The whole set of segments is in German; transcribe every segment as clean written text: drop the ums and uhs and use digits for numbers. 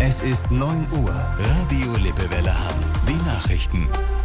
Es ist 9 Uhr. Radio Lippewelle Hamm. Die Nachrichten.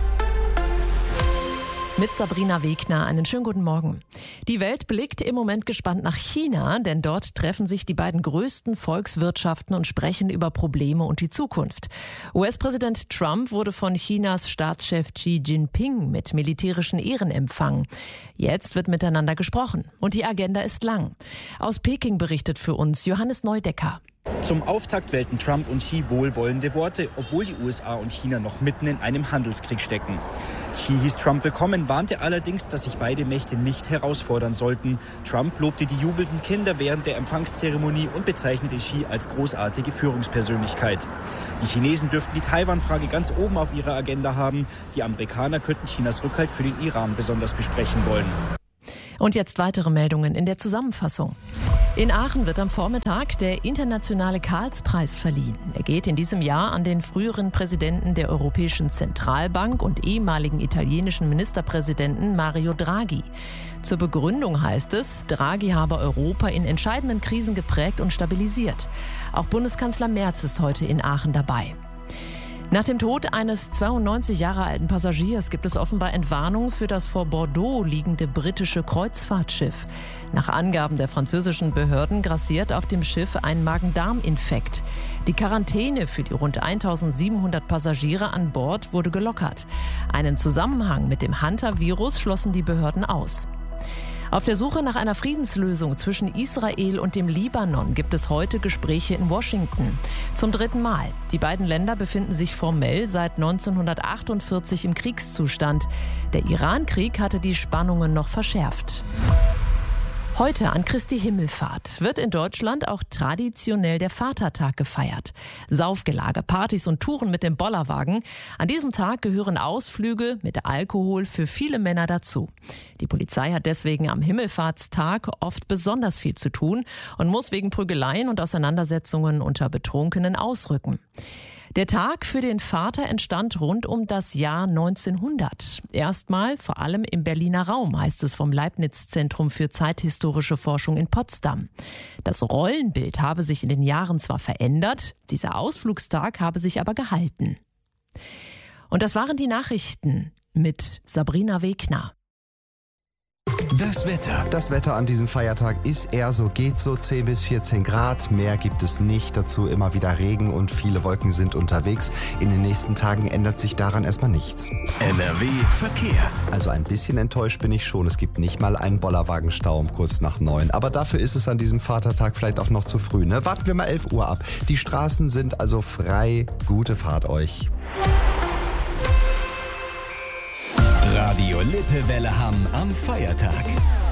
Mit Sabrina Wegner, einen schönen guten Morgen. Die Welt blickt im Moment gespannt nach China, denn dort treffen sich die beiden größten Volkswirtschaften und sprechen über Probleme und die Zukunft. US-Präsident Trump wurde von Chinas Staatschef Xi Jinping mit militärischen Ehren empfangen. Jetzt wird miteinander gesprochen und die Agenda ist lang. Aus Peking berichtet für uns Johannes Neudecker. Zum Auftakt wählten Trump und Xi wohlwollende Worte, obwohl die USA und China noch mitten in einem Handelskrieg stecken. Xi hieß Trump willkommen, warnte allerdings, dass sich beide Mächte nicht herausfordern sollten. Trump lobte die jubelnden Kinder während der Empfangszeremonie und bezeichnete Xi als großartige Führungspersönlichkeit. Die Chinesen dürften die Taiwan-Frage ganz oben auf ihrer Agenda haben. Die Amerikaner könnten Chinas Rückhalt für den Iran besonders besprechen wollen. Und jetzt weitere Meldungen in der Zusammenfassung. In Aachen wird am Vormittag der internationale Karls-Preis verliehen. Er geht in diesem Jahr an den früheren Präsidenten der Europäischen Zentralbank und ehemaligen italienischen Ministerpräsidenten Mario Draghi. Zur Begründung heißt es, Draghi habe Europa in entscheidenden Krisen geprägt und stabilisiert. Auch Bundeskanzler Merz ist heute in Aachen dabei. Nach dem Tod eines 92 Jahre alten Passagiers gibt es offenbar Entwarnung für das vor Bordeaux liegende britische Kreuzfahrtschiff. Nach Angaben der französischen Behörden grassiert auf dem Schiff ein Magen-Darm-Infekt. Die Quarantäne für die rund 1700 Passagiere an Bord wurde gelockert. Einen Zusammenhang mit dem Hantavirus schlossen die Behörden aus. Auf der Suche nach einer Friedenslösung zwischen Israel und dem Libanon gibt es heute Gespräche in Washington. Zum 3. Mal. Die beiden Länder befinden sich formell seit 1948 im Kriegszustand. Der Iran-Krieg hatte die Spannungen noch verschärft. Heute an Christi Himmelfahrt wird in Deutschland auch traditionell der Vatertag gefeiert. Saufgelage, Partys und Touren mit dem Bollerwagen. An diesem Tag gehören Ausflüge mit Alkohol für viele Männer dazu. Die Polizei hat deswegen am Himmelfahrtstag oft besonders viel zu tun und muss wegen Prügeleien und Auseinandersetzungen unter Betrunkenen ausrücken. Der Tag für den Vater entstand rund um das Jahr 1900. Erstmal vor allem im Berliner Raum, heißt es vom Leibniz-Zentrum für zeithistorische Forschung in Potsdam. Das Rollenbild habe sich in den Jahren zwar verändert, dieser Ausflugstag habe sich aber gehalten. Und das waren die Nachrichten mit Sabrina Wegner. Das Wetter. Das Wetter an diesem Feiertag ist eher so, geht so 10 bis 14 Grad. Mehr gibt es nicht. Dazu immer wieder Regen und viele Wolken sind unterwegs. In den nächsten Tagen ändert sich daran erstmal nichts. NRW Verkehr. Also ein bisschen enttäuscht bin ich schon. Es gibt nicht mal einen Bollerwagenstau um kurz nach 9. Aber dafür ist es an diesem Vatertag vielleicht auch noch zu früh. Ne? Warten wir mal 11 Uhr ab. Die Straßen sind also frei. Gute Fahrt euch. Radio Lippewelle Hamm am Feiertag.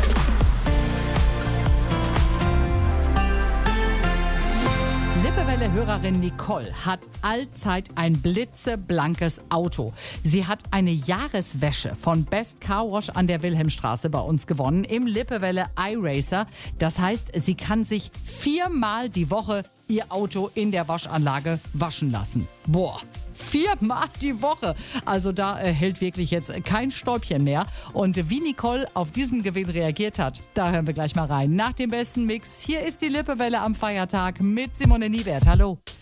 Lippewelle-Hörerin Nicole hat allzeit ein blitzeblankes Auto. Sie hat eine Jahreswäsche von Best Car Wash an der Wilhelmstraße bei uns gewonnen im Lippewelle iRacer. Das heißt, sie kann sich 4-mal die Woche ihr Auto in der Waschanlage waschen lassen. Boah, 4-mal die Woche. Also da hält wirklich jetzt kein Stäubchen mehr. Und wie Nicole auf diesen Gewinn reagiert hat, da hören wir gleich mal rein. Nach dem besten Mix, hier ist die Lippewelle am Feiertag mit Simone Niewert. Hallo.